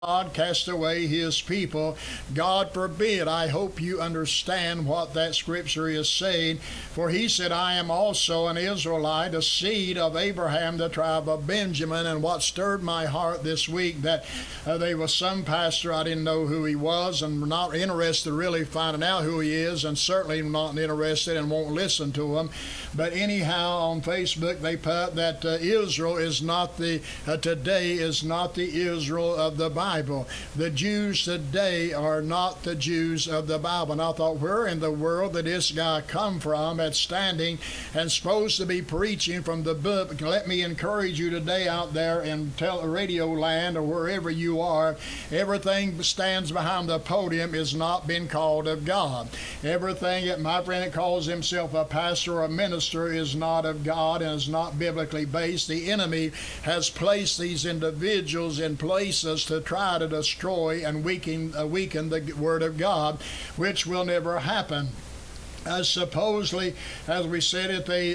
God cast away his people. God forbid. I hope you understand what that scripture is saying. For he said, I am also an Israelite, a seed of Abraham, the tribe of Benjamin. And what stirred my heart this week, that there was some pastor, I didn't know who he was, and not interested really finding out who he is, and certainly not interested and won't listen to him. But anyhow, on Facebook they put that Israel is not today is not the Israel of the Bible. The Jews today are not the Jews of the Bible. And I thought, where in the world did this guy come from that's standing and supposed to be preaching from the book? Let me encourage you today out there in radio land or wherever you are, everything that stands behind the podium is not been called of God. Everything that my friend that calls himself a pastor or a minister is not of God and is not biblically based. The enemy has placed these individuals in places to try to destroy and weaken the Word of God, which will never happen. Supposedly, as we said it, they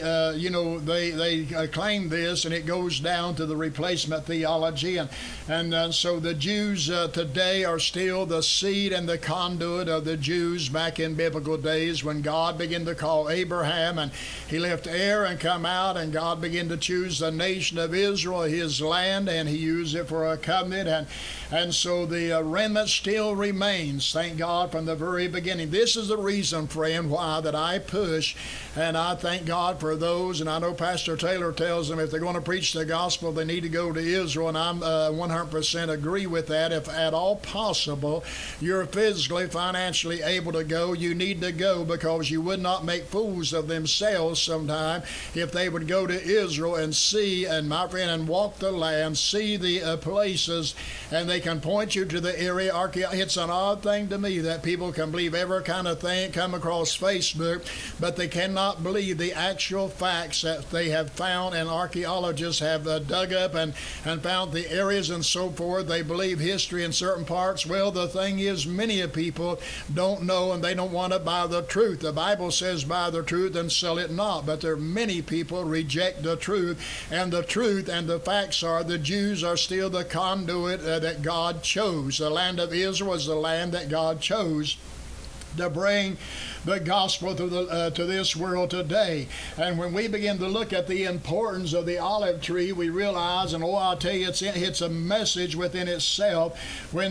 claim this, and it goes down to the replacement theology, and so the Jews today are still the seed and the conduit of the Jews back in biblical days when God began to call Abraham, and he left Aaron come out, and God began to choose the nation of Israel, his land, and he used it for a covenant, and so the remnant still remains, thank God, from the very beginning. This is the reason, friend, why that I push, and I thank God for those, and I know Pastor Taylor tells them if they're going to preach the gospel, they need to go to Israel, and I'm 100% agree with that. If at all possible, you're physically, financially able to go, you need to go, because you would not make fools of themselves sometime if they would go to Israel and see, and my friend, and walk the land, see the places, and they can point you to the area. It's an odd thing to me that people can believe every kind of thing come across Facebook, but they cannot believe the actual facts that they have found, and archaeologists have dug up and found the areas and so forth. They believe history in certain parts. Well, the thing is, many of people don't know, and they don't want to buy the truth. The Bible says buy the truth and sell it not, but there are many people reject the truth, and the facts are the Jews are still the conduit that God chose. The land of Israel is the land that God chose to bring the gospel to this world today. And when we begin to look at the importance of the olive tree, we realize, and I'll tell you, it's a message within itself. When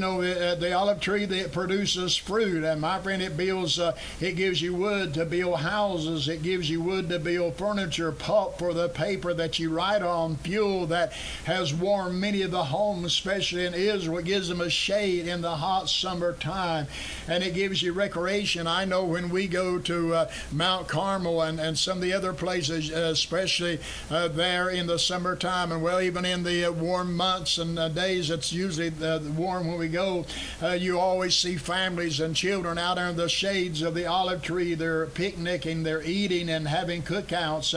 the olive tree that produces fruit, and my friend, it gives you wood to build houses, it gives you wood to build furniture, pulp for the paper that you write on, fuel that has warmed many of the homes, especially in Israel. It gives them a shade in the hot summer time, and it gives you recreation. I know when we go to Mount Carmel and some of the other places, especially there in the summertime, and well, even in the warm months and days, it's usually warm when we go, you always see families and children out under the shades of the olive tree. They're picnicking, they're eating and having cookouts,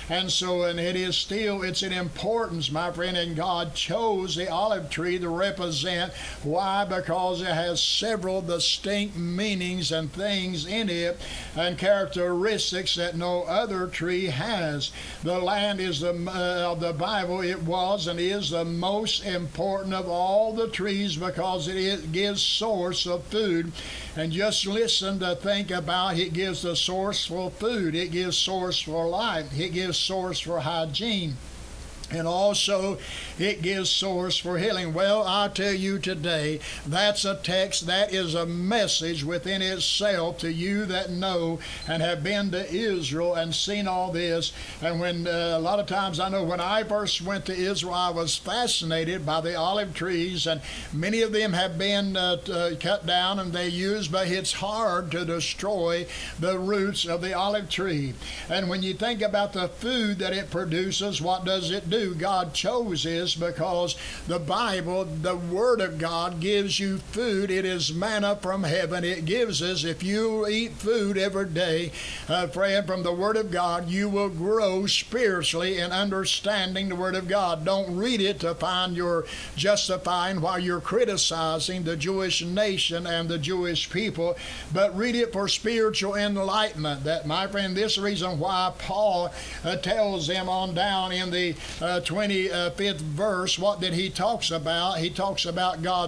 and it is still, it's an importance, my friend, and God chose the olive tree to represent. Why? Because it has several distinct meanings and things in it and characteristics that no other tree has. The land is of the Bible, it was and is the most important of all the trees because it gives source of food. And just listen to think about, it gives the source for food, it gives source for life, it gives source for hygiene. And also, it gives source for healing. Well, I tell you today, that's a text, that is a message within itself to you that know and have been to Israel and seen all this. And when a lot of times, I know when I first went to Israel, I was fascinated by the olive trees, and many of them have been cut down and they used, but it's hard to destroy the roots of the olive tree. And when you think about the food that it produces, what does it do? God chose this because the Bible, the Word of God, gives you food. It is manna from heaven. It gives us, if you eat food every day, friend, from the Word of God, you will grow spiritually in understanding the Word of God. Don't read it to find your justifying while you're criticizing the Jewish nation and the Jewish people, but read it for spiritual enlightenment. That, my friend, this is the reason why Paul tells them on down in the 25th verse, what did he talks about? He talks about God's